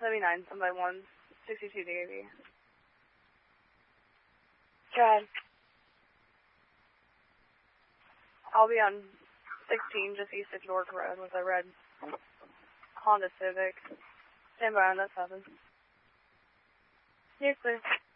79, 7 by 1, 62 DAV. Good. I'll be on 16 just east of York Road with a red Honda Civic. Stand by on that 7. You're clear.